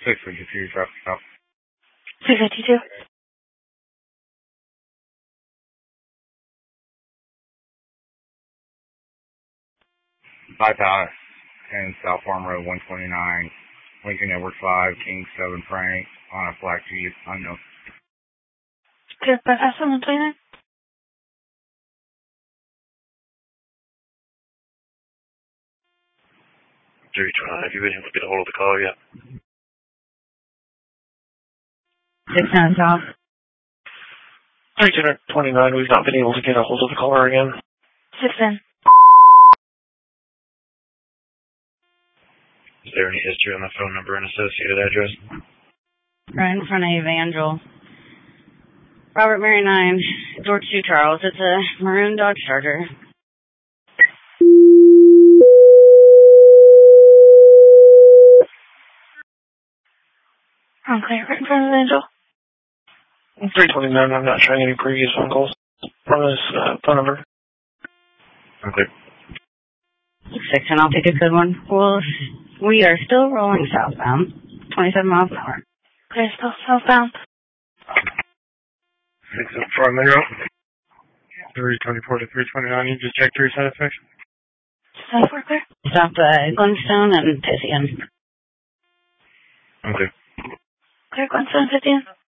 652 traffic stop. 652. 5 Palace and South Farm Road 129, Lincoln Edwards 5, King 7 Frank, on a black Jeep, unknown. Clear bypass on 129. 329, have you been able to get a hold of the caller yet? 69 South. 329, we've not been able to get a hold of the caller again. 610. Is there any history on the phone number and associated address? Right in front of Evangel. Robert Mary 9, George 2 Charles. It's a maroon Dodge Charger. I'm clear right in front of Evangel. 329, I'm not showing any previous phone calls from this phone number. I'm clear. 610, I'll take a good one. Well, we are still rolling southbound. 27 miles an hour. Clear, still southbound. 604 Monroe. 324 to 329, you just checked your satisfaction? 74 clear. Stop Glenstone and Tizzian. Okay. Clear Glenstone, Tizzian.